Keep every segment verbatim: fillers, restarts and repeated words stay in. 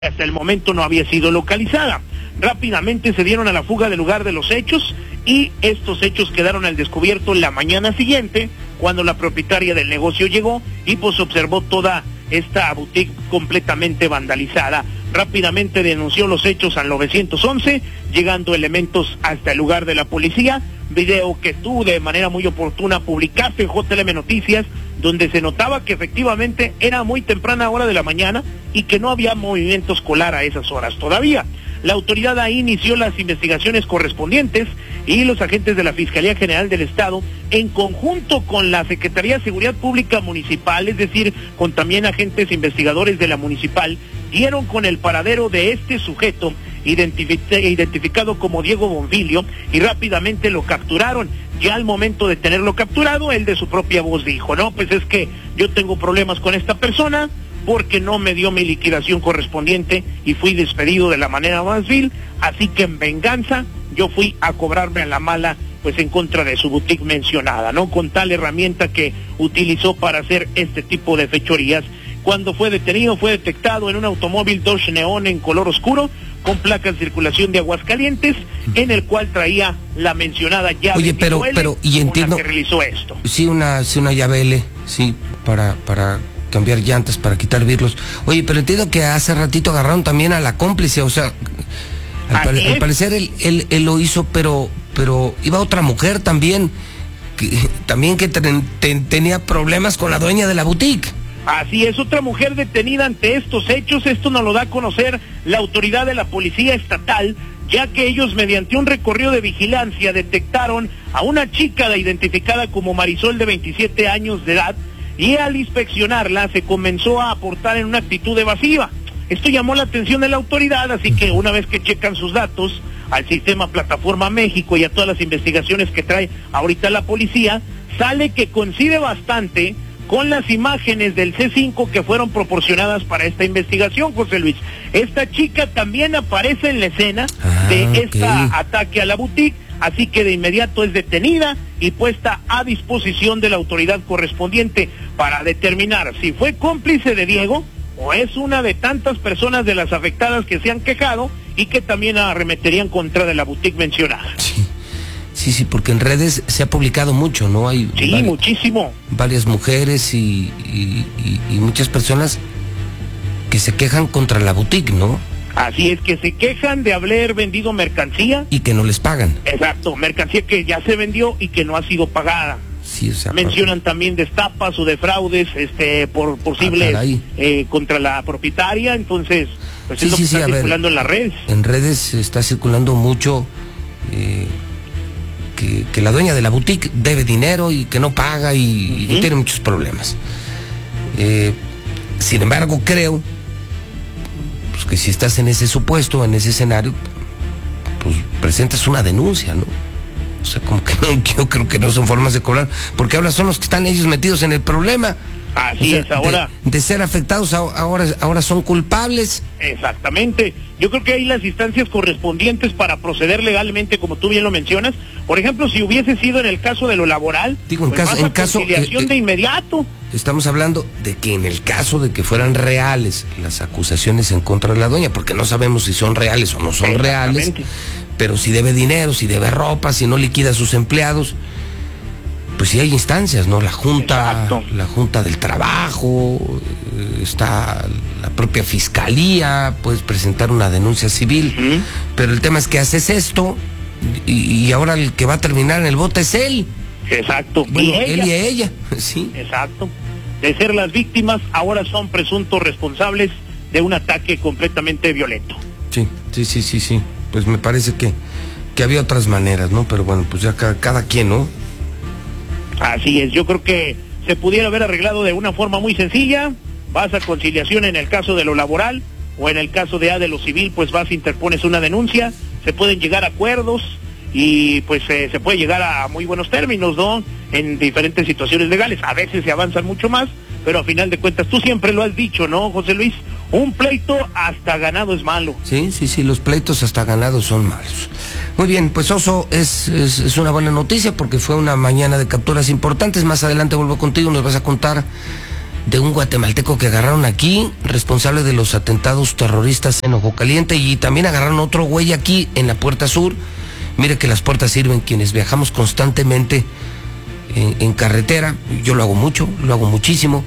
Hasta el momento no había sido localizada. Rápidamente se dieron a la fuga del lugar de los hechos y estos hechos quedaron al descubierto la mañana siguiente, cuando la propietaria del negocio llegó y pues observó toda esta boutique completamente vandalizada. Rápidamente denunció los hechos al nueve once, llegando elementos hasta el lugar de la policía. Video que tú de manera muy oportuna publicaste en J L M Noticias, donde se notaba que efectivamente era muy temprana hora de la mañana y que no había movimiento escolar a esas horas todavía. La autoridad ahí inició las investigaciones correspondientes y los agentes de la Fiscalía General del Estado, en conjunto con la Secretaría de Seguridad Pública Municipal, es decir, con también agentes investigadores de la municipal, dieron con el paradero de este sujeto, identificado como Diego Bonfilio, y rápidamente lo capturaron. Ya al momento de tenerlo capturado, él de su propia voz dijo, no, pues es que yo tengo problemas con esta persona, porque no me dio mi liquidación correspondiente y fui despedido de la manera más vil, así que en venganza yo fui a cobrarme a la mala, pues en contra de su boutique mencionada, ¿no? Con tal herramienta que utilizó para hacer este tipo de fechorías. Cuando fue detenido, fue detectado en un automóvil Dodge Neon en color oscuro, con placa en circulación de Aguascalientes, en el cual traía la mencionada llave. Oye, pero, L, pero, y entiendo, que realizó esto. Sí, una, sí, una llave L, sí, para, para cambiar llantas, para quitar vidrios. Oye, pero entiendo que hace ratito agarraron también a la cómplice, o sea, al, pare, al parecer él, él, él lo hizo, pero, pero iba otra mujer también, que, también que ten, ten, tenía problemas con la dueña de la boutique. Así es, otra mujer detenida ante estos hechos. Esto nos lo da a conocer la autoridad de la policía estatal, ya que ellos mediante un recorrido de vigilancia detectaron a una chica identificada como Marisol, de veintisiete años de edad, y al inspeccionarla se comenzó a aportar en una actitud evasiva. Esto llamó la atención de la autoridad, así que una vez que checan sus datos al sistema Plataforma México y a todas las investigaciones que trae ahorita la policía, sale que coincide bastante con las imágenes del C cinco que fueron proporcionadas para esta investigación, José Luis. Esta chica también aparece en la escena ah, de okay. este ataque a la boutique, así que de inmediato es detenida y puesta a disposición de la autoridad correspondiente para determinar si fue cómplice de Diego o es una de tantas personas de las afectadas que se han quejado y que también arremeterían contra de la boutique mencionada. Sí. Sí, sí, porque en redes se ha publicado mucho, ¿no? Hay sí, varias, muchísimo. Varias mujeres y, y, y, y muchas personas que se quejan contra la boutique, ¿no? Así es, que se quejan de haber vendido mercancía. Y que no les pagan. Exacto, mercancía que ya se vendió y que no ha sido pagada. Sí, o sea, mencionan para... también de estafas o de fraudes este, por posibles ah, eh, contra la propietaria, entonces, pues sí, es lo sí, que sí, está circulando ver, en las redes. En redes está circulando mucho... Eh... Que, que la dueña de la boutique debe dinero y que no paga y, uh-huh. y tiene muchos problemas. Eh, sin embargo, creo pues, que si estás en ese supuesto, en ese escenario, pues presentas una denuncia, ¿no? O sea, como que no, yo creo que no son formas de cobrar, porque ahora son los que están ellos metidos en el problema. Así o sea, es, ahora... De, de ser afectados, ahora, ahora son culpables. Exactamente. Yo creo que hay las instancias correspondientes para proceder legalmente, como tú bien lo mencionas. Por ejemplo, si hubiese sido en el caso de lo laboral, digo, en pues caso, en caso conciliación eh, eh, de inmediato. Estamos hablando de que en el caso de que fueran reales las acusaciones en contra de la dueña, porque no sabemos si son reales o no son reales, pero si debe dinero, si debe ropa, si no liquida a sus empleados, pues sí hay instancias, ¿no? La Junta, Exacto. la Junta del Trabajo, está la propia Fiscalía, puedes presentar una denuncia civil, uh-huh. pero el tema es que haces esto y, y ahora el que va a terminar en el bote es él. Exacto. Bueno, y él ella. y ella, sí. Exacto. De ser las víctimas, ahora son presuntos responsables de un ataque completamente violento. Sí, sí, sí, sí, sí. Pues me parece que, que había otras maneras, ¿no? Pero bueno, pues ya cada, cada quien, ¿no? Así es, yo creo que se pudiera haber arreglado de una forma muy sencilla. Vas a conciliación en el caso de lo laboral, o en el caso de A de lo civil, pues vas, interpones una denuncia, se pueden llegar a acuerdos y pues eh, se puede llegar a muy buenos términos, ¿no? En diferentes situaciones legales. A veces se avanzan mucho más, pero a final de cuentas, tú siempre lo has dicho, ¿no, José Luis? Un pleito hasta ganado es malo. Sí, sí, sí, los pleitos hasta ganados son malos. Muy bien, pues Oso, es, es, es una buena noticia porque fue una mañana de capturas importantes. Más adelante vuelvo contigo, nos vas a contar de un guatemalteco que agarraron aquí, responsable de los atentados terroristas en Ojo Caliente, y también agarraron otro güey aquí en la Puerta Sur. Mire que las puertas sirven quienes viajamos constantemente en, en carretera. Yo lo hago mucho, lo hago muchísimo.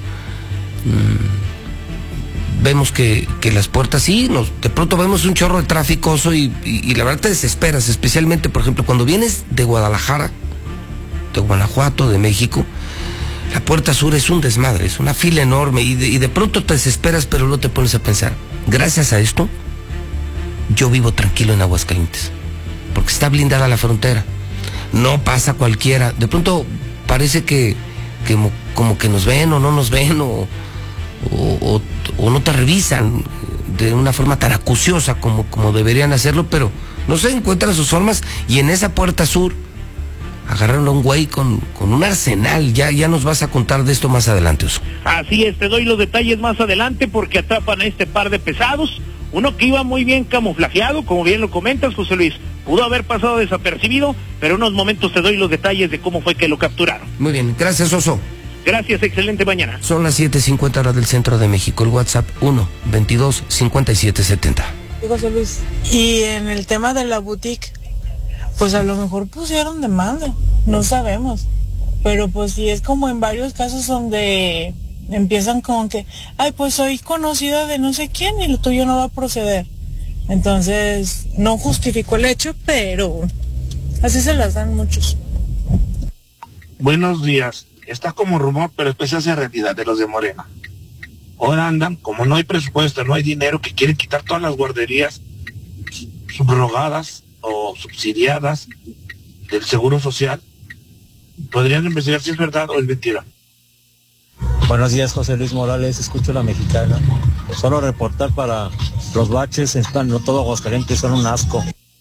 Mm, vemos que, que las puertas sí, nos, de pronto vemos un chorro de tráfico y, y, y la verdad te desesperas, especialmente, por ejemplo, cuando vienes de Guadalajara, de Guanajuato, de México. La Puerta Sur es un desmadre, es una fila enorme y de, y de pronto te desesperas, pero luego te pones a pensar, gracias a esto, yo vivo tranquilo en Aguascalientes, porque está blindada la frontera, no pasa cualquiera, de pronto parece que, que como que nos ven o no nos ven o, o, o, o no te revisan de una forma tan acuciosa como, como deberían hacerlo, pero no se encuentran sus formas, y en esa Puerta Sur agarraron a un güey con, con un arsenal. Ya, ya nos vas a contar de esto más adelante, Oso. Así es, te doy los detalles más adelante porque atrapan a este par de pesados. Uno que iba muy bien camuflajeado, como bien lo comentas, José Luis. Pudo haber pasado desapercibido, pero en unos momentos te doy los detalles de cómo fue que lo capturaron. Muy bien, gracias, Oso. Gracias, excelente mañana. Son las siete cincuenta horas del centro de México. El WhatsApp uno veintidós cincuenta y siete setenta. José Luis, y en el tema de la boutique, pues a lo mejor pusieron demanda, no sabemos, pero pues sí es como en varios casos donde empiezan con que, ay, pues soy conocida de no sé quién y lo tuyo no va a proceder. Entonces, no justificó el hecho, pero así se las dan muchos. Buenos días, está como rumor, pero después se hace realidad de los de Morena. Ahora andan, como no hay presupuesto, no hay dinero, que quieren quitar todas las guarderías subrogadas o subsidiadas del Seguro Social. Podrían investigar si es verdad o es mentira. Buenos días, José Luis Morales, escucho La Mexicana. Solo reportar para los baches, están, no todo Aguascalientes son un asco.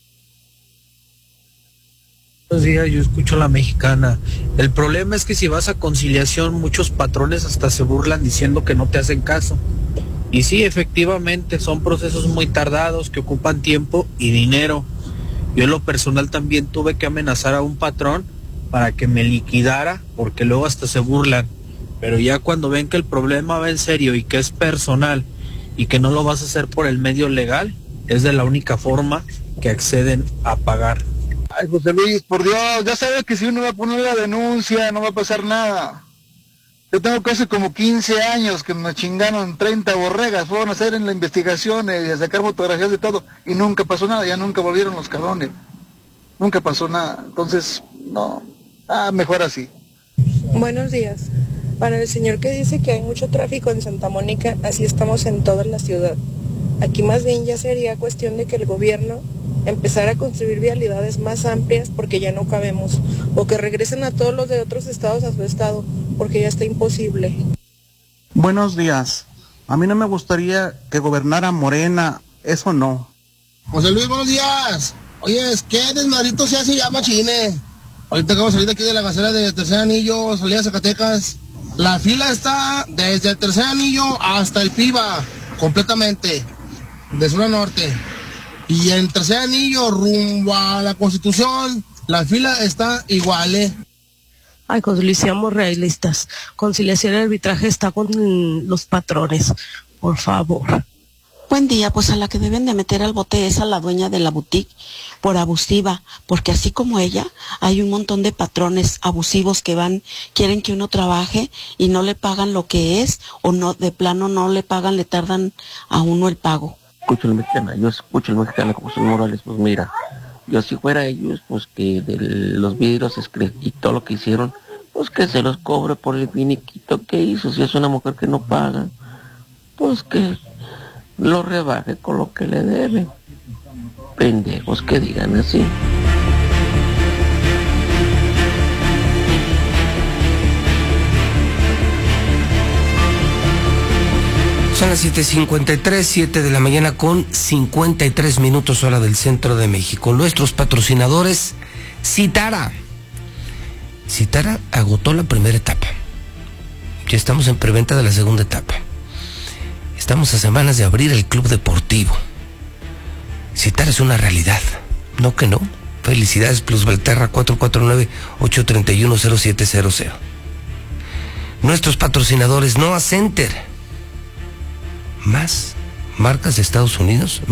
Buenos días, yo escucho La Mexicana. El problema es que si vas a conciliación, muchos patrones hasta se burlan diciendo que no te hacen caso. Y sí, efectivamente, son procesos muy tardados que ocupan tiempo y dinero. Yo en lo personal también tuve que amenazar a un patrón para que me liquidara, porque luego hasta se burlan. Pero ya cuando ven que el problema va en serio y que es personal y que no lo vas a hacer por el medio legal, es de la única forma que acceden a pagar. Ay, José Luis, por Dios, ya sabes que si uno va a poner la denuncia no va a pasar nada. Yo tengo casi como quince años que me chingaron treinta borregas, fueron a hacer en la investigación y a sacar fotografías de todo, y nunca pasó nada, ya nunca volvieron los cabrones. Nunca pasó nada, entonces, no, ah, mejor así. Buenos días. Para el señor que dice que hay mucho tráfico en Santa Mónica, así estamos en toda la ciudad. Aquí más bien ya sería cuestión de que el gobierno empezara a construir vialidades más amplias porque ya no cabemos, o que regresen a todos los de otros estados a su estado, porque ya está imposible. Buenos días. A mí no me gustaría que gobernara Morena, eso no. José Luis, buenos días. Oye, ¿qué desmadrito se hace ya, machine? Ahorita acabo de salir de aquí de la gasera de Tercer Anillo, salida de Zacatecas. La fila está desde el Tercer Anillo hasta el Piba, completamente, de sur a norte. Y en Tercer Anillo, rumbo a la Constitución, la fila está igual, ¿eh? Ay, José Luis, seamos realistas. Conciliación y arbitraje está con los patrones, por favor. Buen día, pues a la que deben de meter al bote es a la dueña de la boutique por abusiva, porque así como ella, hay un montón de patrones abusivos que van, quieren que uno trabaje y no le pagan lo que es, o no, de plano no le pagan, le tardan a uno el pago. Escucho el mexicano, yo escucho el mexicano como José Morales, pues mira, yo si fuera ellos, pues que de los vidrios y todo lo que hicieron, pues que se los cobre por el finiquito que hizo. Si es una mujer que no paga, pues que lo rebaje con lo que le debe. Pendejos que digan así. Son las siete cincuenta y tres, siete de la mañana con cincuenta y tres minutos hora del centro de México. Nuestros patrocinadores, Citara. Citara agotó la primera etapa. Ya estamos en preventa de la segunda etapa. Estamos a semanas de abrir el club deportivo. Citara es una realidad. No que no. Felicidades, Plus Valterra, cuatro cuatro nueve, ocho tres uno, cero siete cero cero. nuestros patrocinadores, Noah Center. Más marcas de Estados Unidos.